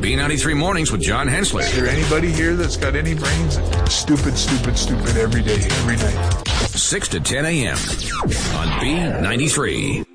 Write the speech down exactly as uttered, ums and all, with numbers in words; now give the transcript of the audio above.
B ninety-three Mornings with John Hensler. Is there anybody here that's got any brains? Stupid, stupid, stupid every day, every night. six to ten a.m. on B ninety-three.